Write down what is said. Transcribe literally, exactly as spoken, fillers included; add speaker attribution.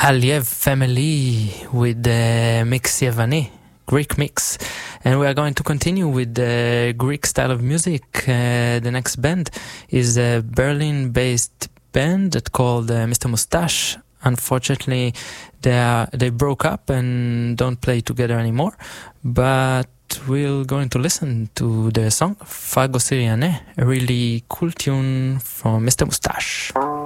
Speaker 1: Aliev family with the mix Yevani, Greek mix. And we are going to continue with the Greek style of music. Uh, the next band is a Berlin-based band that called uh, Mister Mustache. Unfortunately, they are, they broke up and don't play together anymore. But we're going to listen to the song Fago Siriane, a really cool tune from Mister Mustache.